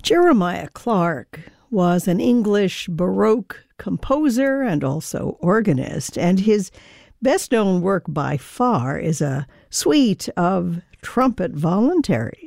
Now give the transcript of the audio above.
Jeremiah Clarke was an English Baroque composer and also organist, and his best-known work by far is a suite of trumpet voluntaries.